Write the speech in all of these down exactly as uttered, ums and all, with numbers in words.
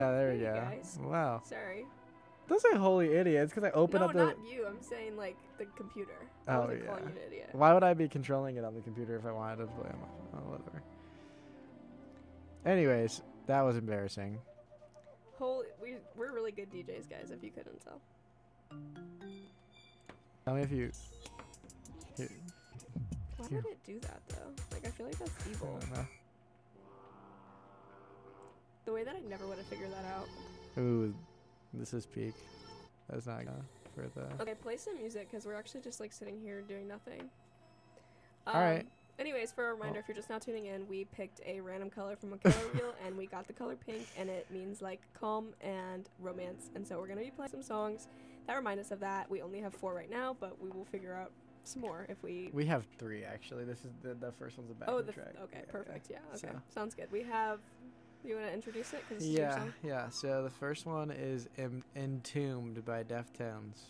Yeah, there we Hey, go. guys. Wow. Sorry. Don't say holy idiot. It's because I open no, up the. not you. I'm saying like the computer. I Oh, wasn't yeah. calling you an idiot. Why would I be controlling it on the computer if I wanted to play on my oh, whatever. Anyways, that was embarrassing. Holy, we we're really good D Js, guys. If you couldn't tell. Tell me if you. Here, Why here. would it do that though? Like I feel like that's I evil. don't know. The way that I never would have figured that out. Ooh, this is peak. That's not gonna for the. Okay, play some music because we're actually just like sitting here doing nothing. Um, All right. Anyways, for a reminder, Well. if you're just now tuning in, we picked a random color from a color wheel, and we got the color pink, and it means like calm and romance. And so we're gonna be playing some songs that remind us of that. We only have four right now, but we will figure out some more if we. We have three actually. This is the the first one's a backing Oh, the f- track. okay, Yeah, perfect. Yeah, okay, So- sounds good. We have. You want to introduce it? Cause this is your Yeah, song? yeah. So the first one is em- Entombed by Deftones.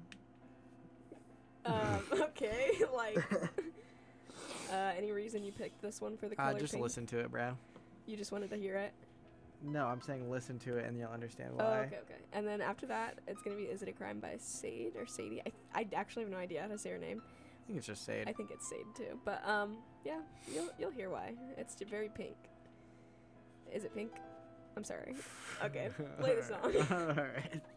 Um, okay, like. uh, any reason you picked this one for the color Uh, just pink? listen to it, bro. You just wanted to hear it. No, I'm saying listen to it and you'll understand Oh, why. okay, okay. And then after that, it's gonna be "Is It a Crime" by Sade or Sadie. I I actually have no idea how to say her name. I think it's just Sade. I think it's Sade too. But um, yeah, you'll you'll hear why. It's j- very pink. Is it pink? I'm sorry. Okay, play the song. All right.